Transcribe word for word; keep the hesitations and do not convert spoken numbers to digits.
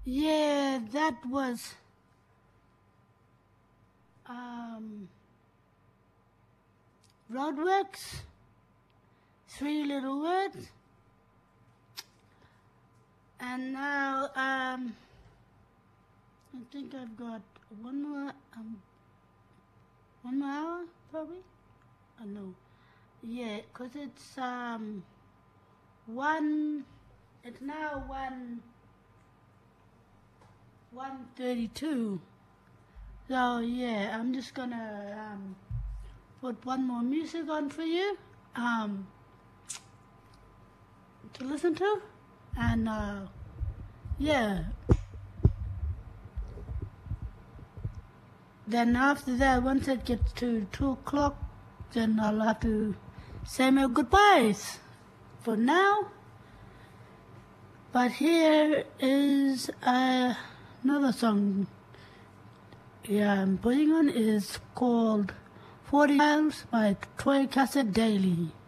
Yeah, that was um, Roadworks, Three Little Words, and now um, I think I've got one more, um, one more hour probably. I know, yeah, cause it's um, one. It's now one. one thirty-two. So yeah, I'm just gonna um, put one more music on for you um, to listen to, and uh, yeah. Then after that, once it gets to two o'clock, then I'll have to say my goodbyes for now. But here is uh, another song. Yeah, I'm putting on is called forty Miles by Troy Cassett Daly.